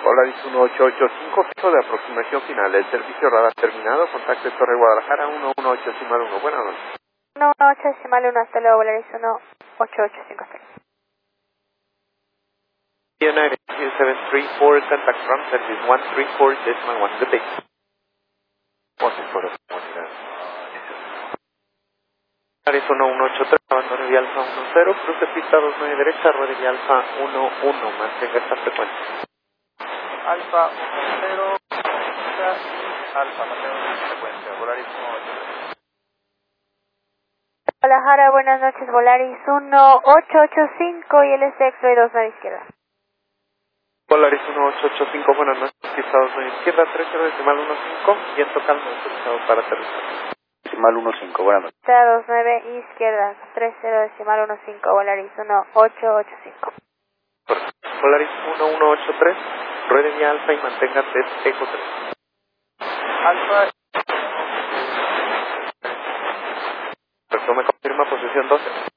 Polaris 1885, fijo de aproximación final. El servicio radar terminado. Contacte Torre Guadalajara 118.1. Buenas noches. 118.1, hasta luego, Polaris 1885. United 734, contact from service 134.1. Good day. Polaris 1183, abandono de Alfa 10, cruce pista 29 derecha, ruede de Alfa 11, mantenga esta frecuencia. Alfa 10, Alfa, mantenga esta frecuencia, Polaris 183. Guadalajara, buenas noches, Polaris 1885 y el Exo y 29 izquierda. Polaris 1885, buenas noches, pista 29 izquierda, 30.15, viento calmo autorizado para aterrizar. 15, buenas noches. Pista 29 izquierda, 30.15, Polaris 1885. Polaris 1183, ruede vía Alfa y mantenga test Eco 3. Alfa. Perfecto, me confirma posición 12.